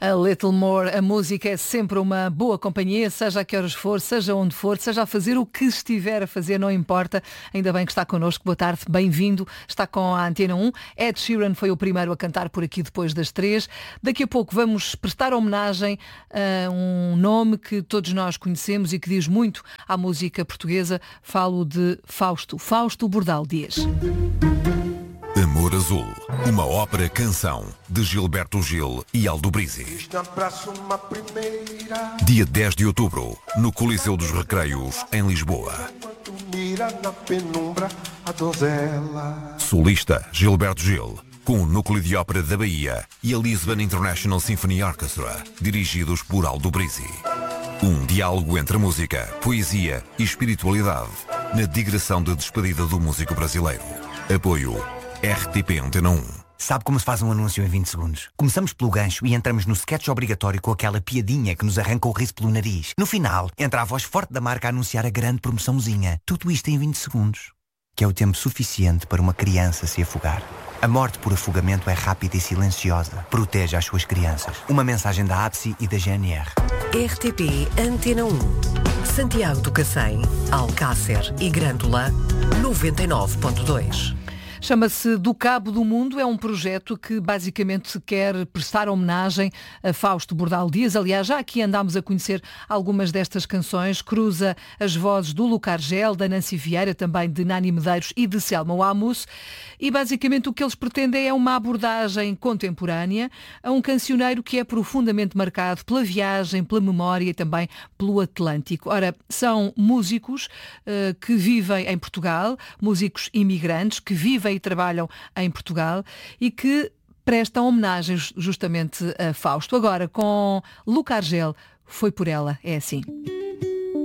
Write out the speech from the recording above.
A Little More, a música é sempre uma boa companhia, seja a que horas for, seja onde for, seja a fazer o que estiver a fazer, não importa. Ainda bem que está connosco, boa tarde, bem-vindo, está com a Antena 1. Ed Sheeran foi o primeiro a cantar por aqui depois das 3. Daqui a pouco vamos prestar homenagem a um nome que todos nós conhecemos e que diz muito à música portuguesa. Falo de Fausto Bordal Dias. Amor Azul, uma ópera-canção de Gilberto Gil e Aldo Brizzi. Dia 10 de outubro, no Coliseu dos Recreios, em Lisboa. Solista Gilberto Gil, com o Núcleo de Ópera da Bahia e a Lisbon International Symphony Orchestra, dirigidos por Aldo Brizzi. Um diálogo entre música, poesia e espiritualidade, na digressão de despedida do músico brasileiro. Apoio RTP Antena 1. Sabe como se faz um anúncio em 20 segundos? Começamos pelo gancho e entramos no sketch obrigatório com aquela piadinha que nos arranca o riso pelo nariz. No final, entra a voz forte da marca a anunciar a grande promoçãozinha. Tudo isto em 20 segundos, que é o tempo suficiente para uma criança se afogar. A morte por afogamento é rápida e silenciosa. Proteja as suas crianças. Uma mensagem da APSI e da GNR. RTP Antena 1. Santiago do Cacém, Alcácer e Grândola, 99.2. Chama-se Do Cabo do Mundo, é um projeto que basicamente quer prestar homenagem a Fausto Bordal Dias. Aliás, já aqui andámos a conhecer algumas destas canções. Cruza as vozes do Luca Argel, da Nancy Vieira, também de Nani Medeiros e de Selma Wamus. E basicamente o que eles pretendem é uma abordagem contemporânea a um cancioneiro que é profundamente marcado pela viagem, pela memória e também pelo Atlântico. Ora, são músicos que vivem em Portugal, músicos imigrantes que vivem e trabalham em Portugal e que prestam homenagens justamente a Fausto. Agora, com Luca Argel, Foi por Ela, é assim.